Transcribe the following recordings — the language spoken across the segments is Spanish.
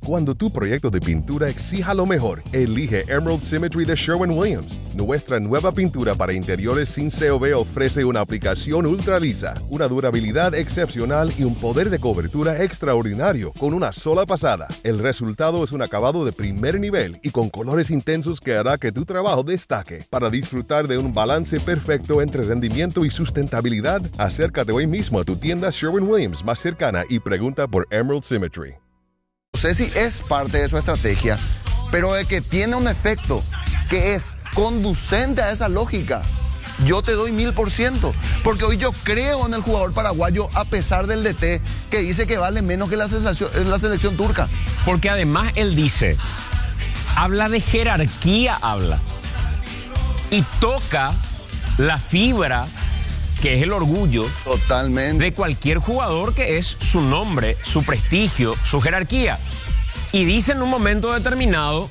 Cuando tu proyecto de pintura exija lo mejor, elige Emerald Symmetry de Sherwin-Williams. Nuestra nueva pintura para interiores sin COV ofrece una aplicación ultra lisa, una durabilidad excepcional y un poder de cobertura extraordinario con una sola pasada. El resultado es un acabado de primer nivel y con colores intensos que hará que tu trabajo destaque. Para disfrutar de un balance perfecto entre rendimiento y sustentabilidad, acércate hoy mismo a tu tienda Sherwin-Williams más cercana y pregunta por Emerald Symmetry. No sé si es parte de su estrategia, pero de que tiene un efecto que es conducente a esa lógica, yo te doy 1000%, porque hoy yo creo en el jugador paraguayo a pesar del DT que dice que vale menos que la selección turca. Porque además él dice, habla de jerarquía, y toca la fibra que es el orgullo totalmente de cualquier jugador, que es su nombre, su prestigio, su jerarquía. Y dice en un momento determinado,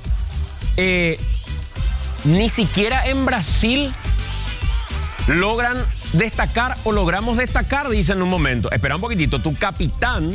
ni siquiera en Brasil logran destacar o logramos destacar, dice en un momento. Espera un poquitito, tu capitán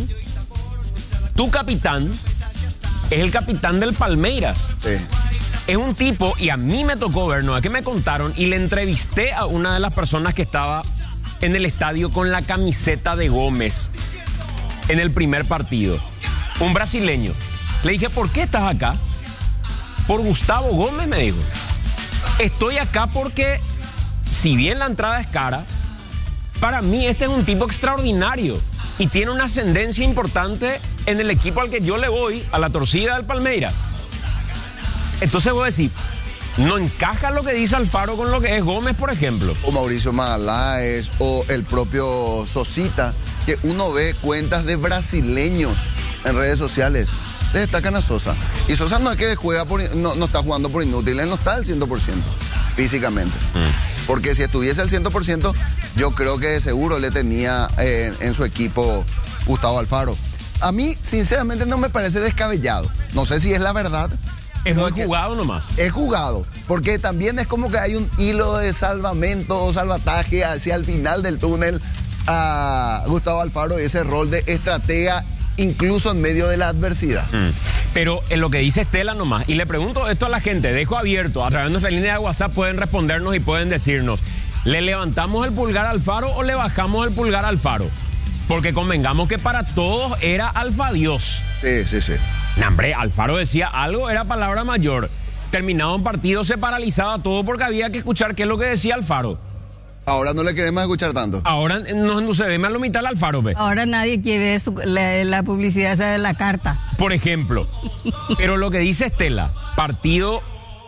es el capitán del Palmeiras. Sí. Es un tipo, y a mí me tocó ver, no es que me contaron, y le entrevisté a una de las personas que estaba en el estadio con la camiseta de Gómez en el primer partido. Un brasileño. Le dije, ¿por qué estás acá? Por Gustavo Gómez, me dijo. Estoy acá porque, si bien la entrada es cara, para mí este es un tipo extraordinario y tiene una ascendencia importante en el equipo al que yo le voy, a la torcida del Palmeiras. Entonces voy a decir, no encaja lo que dice Alfaro con lo que es Gómez, por ejemplo. O Mauricio Magaláes, o el propio Sosita, que uno ve cuentas de brasileños en redes sociales, le destacan a Sosa. Y Sosa no es que juega no está jugando por inútil, él no está al 100% físicamente. Porque si estuviese al 100%, yo creo que de seguro le tenía en su equipo Gustavo Alfaro. A mí, sinceramente, no me parece descabellado. No sé si es la verdad. Es muy jugado nomás. Es jugado, porque también es como que hay un hilo de salvamento o salvataje hacia el final del túnel a Gustavo Alfaro, ese rol de estratega incluso en medio de la adversidad. Pero en lo que dice Estela nomás, y le pregunto esto a la gente, dejo abierto, a través de nuestra línea de WhatsApp pueden respondernos y pueden decirnos, ¿le levantamos el pulgar a Alfaro o le bajamos el pulgar a Alfaro? Porque convengamos que para todos era Alfa Dios. Sí. No, hombre, Alfaro decía algo, era palabra mayor. Terminado un partido se paralizaba todo porque había que escuchar qué es lo que decía Alfaro. Ahora no le queremos escuchar tanto. Ahora no se ve más lo mitad al Alfaro, ¿ve? Ahora nadie quiere la publicidad esa de la carta. Por ejemplo. Pero lo que dice Estela, partido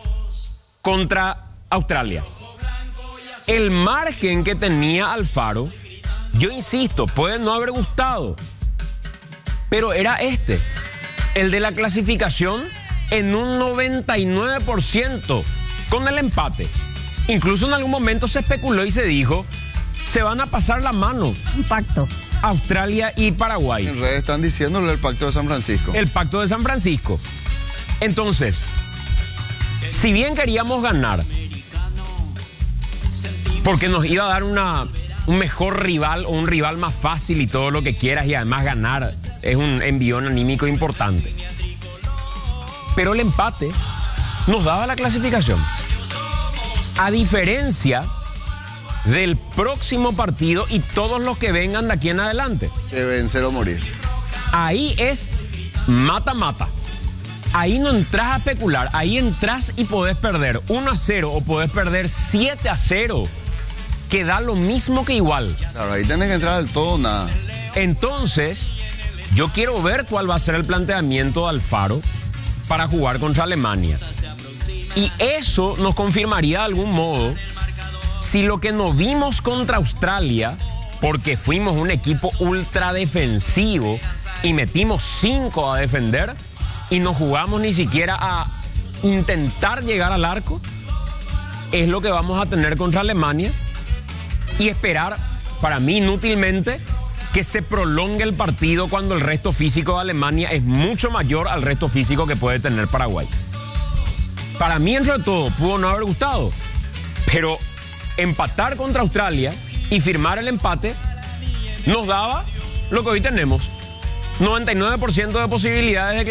contra Australia. El margen que tenía Alfaro, yo insisto, puede no haber gustado, pero era el de la clasificación en un 99% con el empate. Incluso en algún momento se especuló y se dijo, se van a pasar la mano. Un pacto. Australia y Paraguay. En redes están diciéndole el pacto de San Francisco. El pacto de San Francisco. Entonces, si bien queríamos ganar, porque nos iba a dar un mejor rival o un rival más fácil y todo lo que quieras, y además ganar es un envión anímico importante. Pero el empate nos daba la clasificación. A diferencia del próximo partido y todos los que vengan de aquí en adelante. De vencer o morir. Ahí es mata-mata. Ahí no entras a especular. Ahí entras y podés perder 1-0 o podés perder 7-0. Que da lo mismo que igual. Claro, ahí tenés que entrar al todo o nada. Entonces, yo quiero ver cuál va a ser el planteamiento de Alfaro para jugar contra Alemania. Y eso nos confirmaría de algún modo si lo que nos vimos contra Australia, porque fuimos un equipo ultra defensivo y metimos 5 a defender y no jugamos ni siquiera a intentar llegar al arco, es lo que vamos a tener contra Alemania. Y esperar, para mí inútilmente, que se prolongue el partido cuando el resto físico de Alemania es mucho mayor al resto físico que puede tener Paraguay. Para mí, entre todo, pudo no haber gustado, pero empatar contra Australia y firmar el empate nos daba lo que hoy tenemos, 99% de posibilidades de que